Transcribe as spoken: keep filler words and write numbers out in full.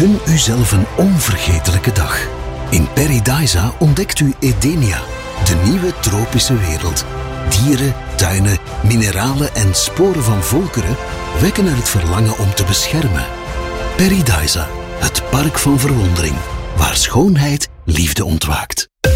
Gun uzelf een onvergetelijke dag. In Paradisa ontdekt u Edenia, de nieuwe tropische wereld. Dieren, tuinen, mineralen en sporen van volkeren wekken er het verlangen om te beschermen. Paradisa, het park van verwondering, waar schoonheid liefde ontwaakt.